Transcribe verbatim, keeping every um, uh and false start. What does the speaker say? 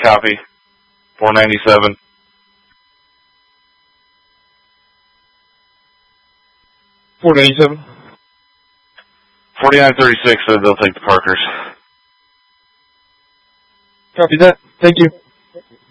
Copy. four ninety-seven. four ninety-seven. forty-nine thirty-six said they'll take the Parkers. Copy that. Thank you.